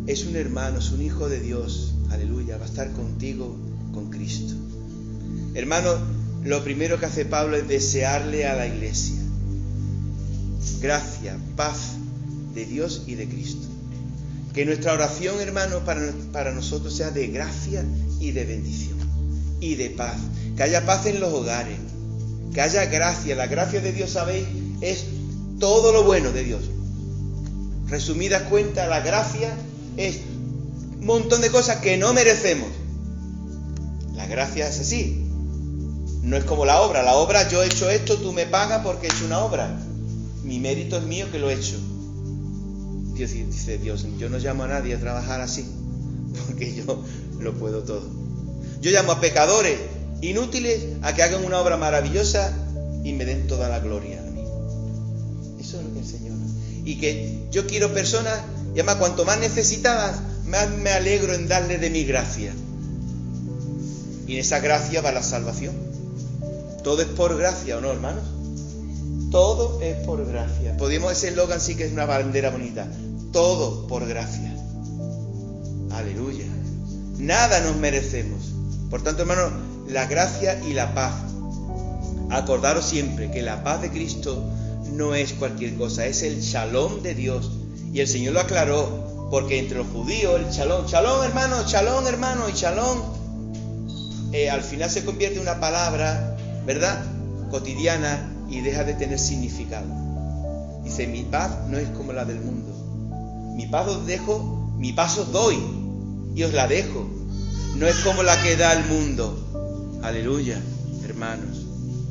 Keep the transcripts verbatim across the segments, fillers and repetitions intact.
es un hermano, es un hijo de Dios. Aleluya, va a estar contigo con Cristo. Hermano, lo primero que hace Pablo es desearle a la iglesia gracia, paz de Dios y de Cristo. Que nuestra oración, hermano, para, para nosotros sea de gracia y de bendición y de paz. Que haya paz en los hogares, que haya gracia. La gracia de Dios, ¿sabéis? Es todo lo bueno de Dios. Resumidas cuentas, la gracia es un montón de cosas que no merecemos. La gracia es así. No es como la obra. La obra, yo he hecho esto, tú me pagas porque he hecho una obra. Mi mérito es mío que lo he hecho. Dios dice, Dios, yo no llamo a nadie a trabajar así, porque yo lo puedo todo. Yo llamo a pecadores inútiles a que hagan una obra maravillosa y me den toda la gloria a mí. Eso es lo que el Señor. Y que yo quiero personas, y además cuanto más necesitadas, más me alegro en darle de mi gracia. Y en esa gracia va la salvación. Todo es por gracia, ¿o no, hermanos? Todo es por gracia. Podemos, ese eslogan sí que es una bandera bonita. Todo por gracia. Aleluya. Nada nos merecemos. Por tanto, hermanos, la gracia y la paz. Acordaros siempre que la paz de Cristo no es cualquier cosa, es el shalom de Dios. Y el Señor lo aclaró, porque entre los judíos el shalom, shalom hermano, shalom hermano, y shalom eh, al final se convierte en una palabra, ¿verdad?, cotidiana, y deja de tener significado. Dice, mi paz no es como la del mundo. Mi paz os dejo, mi paz os doy, y os la dejo. No es como la que da el mundo. Aleluya, hermanos.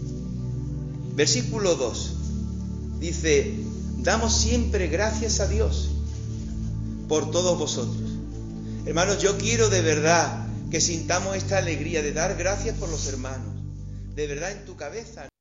Versículo dos. Dice, damos siempre gracias a Dios por todos vosotros. Hermanos, yo quiero de verdad que sintamos esta alegría de dar gracias por los hermanos. De verdad en tu cabeza.